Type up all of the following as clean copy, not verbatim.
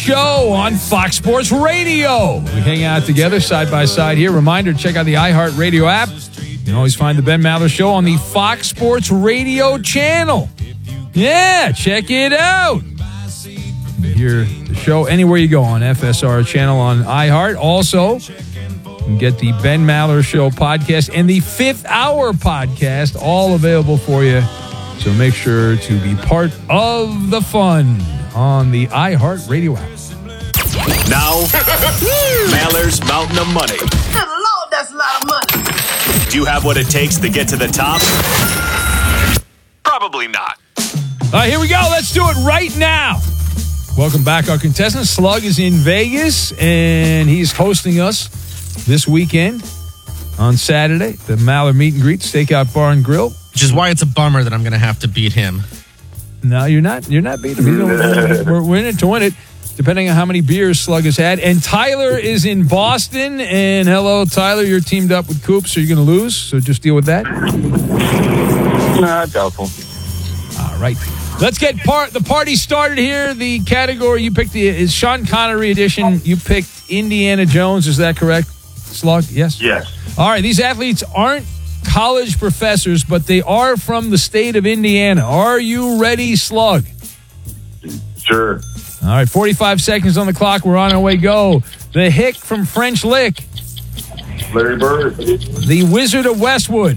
Show on Fox Sports Radio. We hang out together side by side here. Reminder, check out the iHeartRadio app. You can always find the Ben Maller Show on the Fox Sports Radio channel. Yeah, check it out. You hear the show anywhere you go on FSR channel on iHeart. Also, you can get the Ben Maller Show podcast and the Fifth Hour podcast, all available for you. So make sure to be part of the fun on the iHeartRadio app. Now, Maller's Mountain of Money. Good Lord, that's a lot of money. Do you have what it takes to get to the top? Probably not. All right, here we go. Let's do it right now. Welcome back. Our contestant, Slug, is in Vegas, and he's hosting us this weekend on Saturday, the Maller Meet and Greet Stakeout Bar and Grill. Which is why it's a bummer that I'm going to have to beat him. No, you're not. You're not beating him. We're in it to win it, depending on how many beers Slug has had. And Tyler is in Boston. And hello, Tyler. You're teamed up with Coop, so you're going to lose. So just deal with that. Nah, doubtful. All right. Let's get the party started here. The category you picked is Sean Connery edition. You picked Indiana Jones. Is that correct, Slug? Yes? Yes. All right. These athletes aren't college professors, but they are from the state of Indiana. Are you ready, Slug? Sure. All right, 45 seconds on the clock. We're on our way. Go. The Hick from French Lick. Larry Bird. The Wizard of Westwood.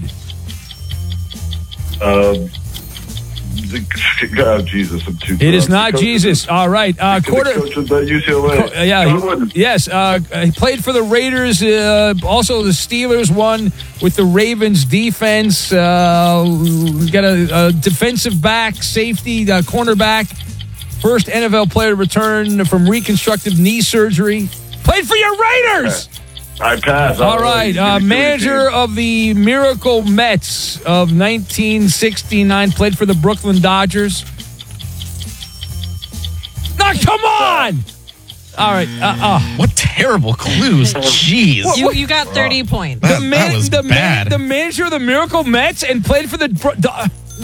Jesus. I'm too It is not Jesus. All right. Coach of the UCLA. Yes. He played for the Raiders. Also, the Steelers won with the Ravens defense. Got a defensive back, safety, cornerback. First NFL player to return from reconstructive knee surgery. Played for your Raiders. I pass. All right. Manager of the Miracle Mets of 1969. Played for the Brooklyn Dodgers. No, come on! All right. What terrible clues. Jeez. You got 30 points. That was bad. The manager of the Miracle Mets and played for the...